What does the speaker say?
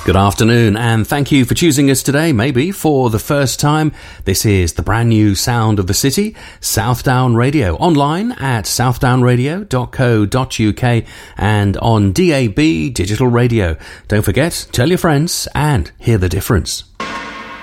Good afternoon, and thank you for choosing us today, maybe for the first time. This is the brand new sound of the city, Southdown Radio, online at southdownradio.co.uk and on DAB digital radio. Don't forget, tell your friends and hear the difference.